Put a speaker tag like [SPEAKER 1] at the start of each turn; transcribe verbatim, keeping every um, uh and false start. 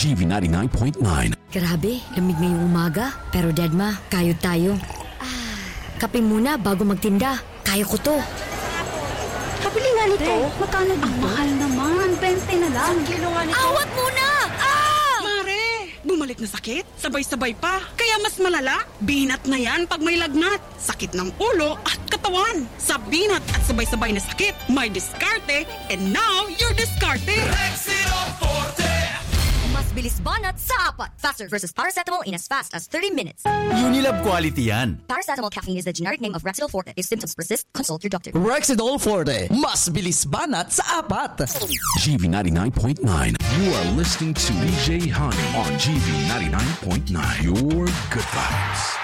[SPEAKER 1] G V ninety-nine point nine.
[SPEAKER 2] Grabe, lamig ngayong umaga. Pero Dedma, kayod tayo. Ah, kape muna bago magtinda. Kaya ko to.
[SPEAKER 3] Pabili nga nito. Magkano dito? Ang mahal naman. twenty na lang. Ang kilo nga nito.
[SPEAKER 2] Awat muna! Ah!
[SPEAKER 4] Mare, bumalik na sakit? Sabay-sabay pa. Kaya mas malala, binat na yan pag may lagnat. Sakit ng ulo at katawan. Sa binat at sabay-sabay na sakit, may diskarte. And now, you're diskarte.
[SPEAKER 5] Rexidol Forte.
[SPEAKER 2] Mas bilis banat sa apat. Faster versus paracetamol in as fast as thirty minutes.
[SPEAKER 6] Unilab quality yan.
[SPEAKER 2] Paracetamol caffeine is the generic name of Rexidol Forte. If symptoms persist, consult your doctor.
[SPEAKER 7] Rexidol Forte. Mas bilis banat sa apat.
[SPEAKER 1] G V ninety-nine point nine. You are listening to D J Honey on G V ninety-nine point nine. Your good vibes.